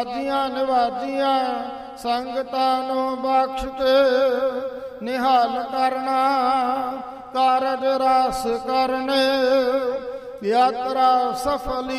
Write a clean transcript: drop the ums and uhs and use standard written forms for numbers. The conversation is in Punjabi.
ਬਾਜੀਆਂ ਨਿਵਾਜੀਆਂ ਸੰਗਤਾਂ ਨੂੰ ਬਖਸ਼ ਕੇ ਨਿਹਾਲ ਕਰਨਾ, ਕਾਰਜ ਰਸ ਕਰਨੇ, ਯਾਤਰਾ ਸਫਲੀ